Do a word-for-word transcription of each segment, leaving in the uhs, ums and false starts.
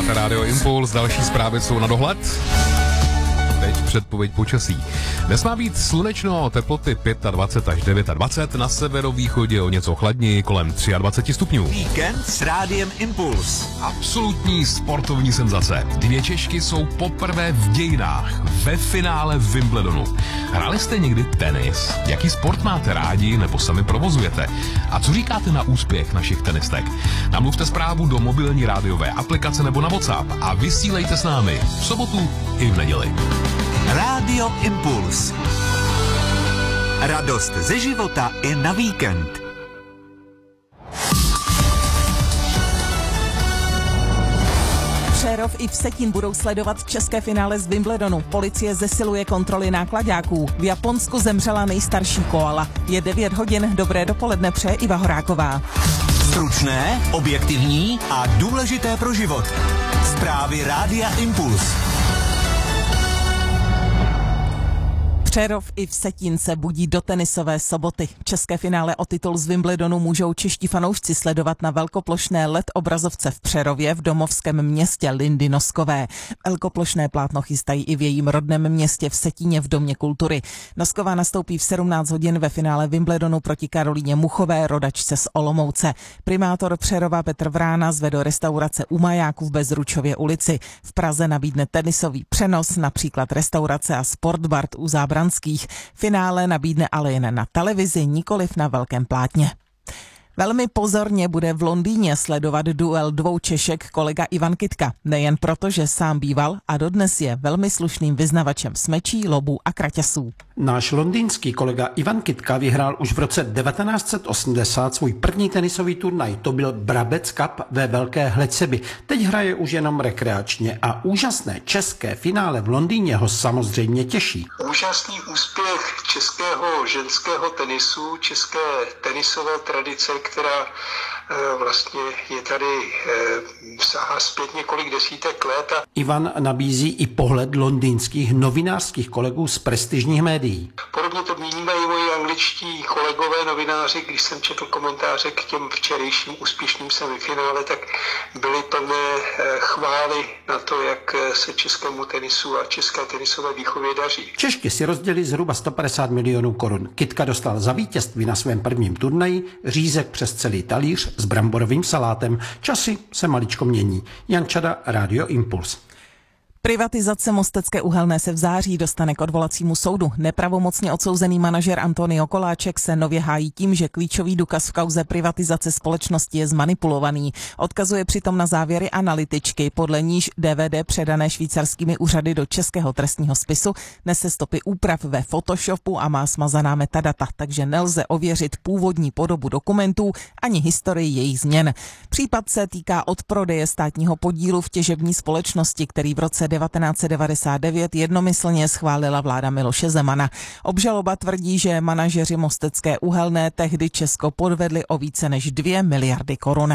Posloucháte Rádio Impuls, další zprávy jsou na dohled. Teď předpověď počasí. Dnes má být slunečno, teploty dvacet pět až dvacet devět, na severovýchodě o něco chladněji, kolem dvacet tři stupňů. Víkend s Rádiem Impuls. Absolutní sportovní senzace. Dvě Češky jsou poprvé v dějinách ve finále v Wimbledonu. Hráli jste někdy tenis? Jaký sport máte rádi nebo sami provozujete? A co říkáte na úspěch našich tenistek? Namluvte zprávu do mobilní rádiové aplikace nebo na WhatsApp a vysílejte s námi v sobotu i v neděli. Rádio Impuls. Radost ze života i na víkend. Přerov i Vsetín budou sledovat české finále z Wimbledonu. Policie zesiluje kontroly náklaďáků. V Japonsku zemřela nejstarší koala. Je devět hodin, dobré dopoledne přeje Iva Horáková. Stručné, objektivní a důležité pro život. Zprávy Rádia Impuls. Přerov i Vsetín se budí do tenisové soboty. České finále o titul z Wimbledonu můžou čeští fanoušci sledovat na velkoplošné el é dé obrazovce v Přerově v domovském městě Lindy Noskové. Velkoplošné plátno chystají i v jejím rodném městě Vsetíně v Domě kultury. Nosková nastoupí v sedmnáct hodin ve finále Wimbledonu proti Karolíně Muchové, rodačce z Olomouce. Primátor Přerova Petr Vrána zvedl restaurace u Majáku v Bezručově ulici. V Praze nabídne tenisový přenos, například restaurace a sportbart u Zábran. Finále nabídne ale jen na televizi, nikoliv na velkém plátně. Velmi pozorně bude v Londýně sledovat duel dvou Češek kolega Ivan Kytka. Nejen proto, že sám býval a dodnes je velmi slušným vyznavačem smečí, lobů a kraťasů. Náš londýnský kolega Ivan Kytka vyhrál už v roce devatenáct set osmdesát svůj první tenisový turnaj. To byl Brabec Cup ve Velké Hleceby. Teď hraje už jenom rekreačně a úžasné české finále v Londýně ho samozřejmě těší. Úžasný úspěch českého ženského tenisu, české tenisové tradice, která vlastně je tady sahá zpět několik desítek let. A Ivan nabízí i pohled londýnských novinářských kolegů z prestižních médií. Podobně to vnímají moji angličtí kolegové novináři, když jsem četl komentáře k těm včerejším úspěšným semifinále, tak byly plné chvály na to, jak se českému tenisu a české tenisové výchově daří. Češky si rozdělili zhruba sto padesát milionů korun. Kytka dostal za vítězství na svém prvním turnaji řízek přes celý talíř s bramborovým salátem. Časy se maličko mění. Jan Čada, Rádio Impuls. Privatizace Mostecké uhelné se v září dostane k odvolacímu soudu. Nepravomocně odsouzený manažer Antonio Koláček se nově hájí tím, že klíčový důkaz v kauze privatizace společnosti je zmanipulovaný. Odkazuje přitom na závěry analytičky, podle níž D V D předané švýcarskými úřady do českého trestního spisu nese stopy úprav ve Photoshopu a má smazaná metadata, takže nelze ověřit původní podobu dokumentů ani historii jejich změn. Případ se týká odprodeje státního podílu v těžební společnosti, který v roce devatenáct set devadesát devět jednomyslně schválila vláda Miloše Zemana. Obžaloba tvrdí, že manažeři Mostecké uhelné tehdy Česko podvedli o více než dvě miliardy korun.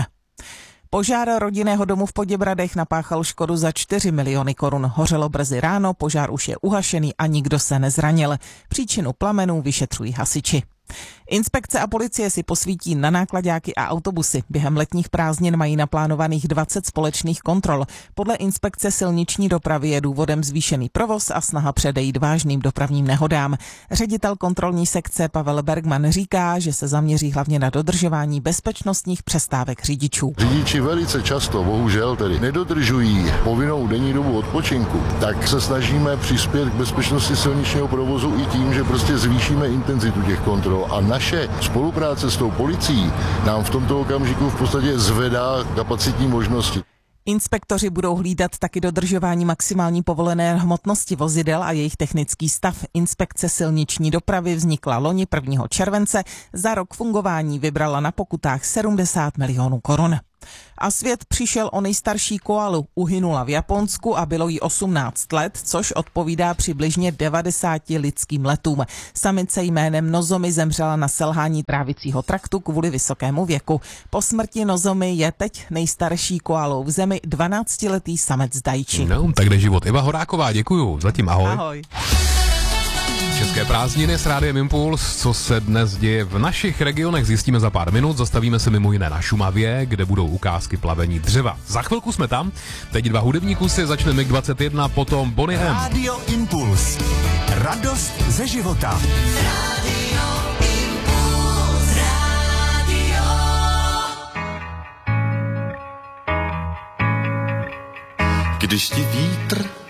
Požár rodinného domu v Poděbradech napáchal škodu za čtyři miliony korun. Hořelo brzy ráno, požár už je uhašený a nikdo se nezranil. Příčinu plamenů vyšetřují hasiči. Inspekce a policie si posvítí na náklaďáky a autobusy. Během letních prázdnin mají naplánovaných dvacet společných kontrol. Podle inspekce silniční dopravy je důvodem zvýšený provoz a snaha předejít vážným dopravním nehodám. Ředitel kontrolní sekce Pavel Bergman říká, že se zaměří hlavně na dodržování bezpečnostních přestávek řidičů. Řidiči velice často, bohužel tedy, nedodržují povinnou denní dobu odpočinku, tak se snažíme přispět k bezpečnosti silničního provozu i tím, že prostě zvýšíme intenzitu těch kontrol. A naše spolupráce s tou policií nám v tomto okamžiku v podstatě zvedá kapacitní možnosti. Inspektoři budou hlídat taky dodržování maximální povolené hmotnosti vozidel a jejich technický stav. Inspekce silniční dopravy vznikla loni prvního července. Za rok fungování vybrala na pokutách sedmdesát milionů korun. A svět přišel o nejstarší koalu. Uhynula v Japonsku a bylo jí osmnáct let, což odpovídá přibližně devadesáti lidským letům. Samice jménem Nozomi zemřela na selhání trávicího traktu kvůli vysokému věku. Po smrti Nozomi je teď nejstarší koalou v zemi dvanáctiletý samec Daichi. No, tak jde život. Iva Horáková, děkuju. Zatím ahoj. Ahoj. České prázdniny s Rádiem Impuls. Co se dnes děje v našich regionech, zjistíme za pár minut. Zastavíme se mimo jiné na Šumavě, kde budou ukázky plavení dřeva. Za chvilku jsme tam. Teď dva hudební kusy, začne mig dvacet jedna, potom Bonnie M. Rádio Impuls. Radost ze života. Rádio Impuls. Rádio. Když ti vítr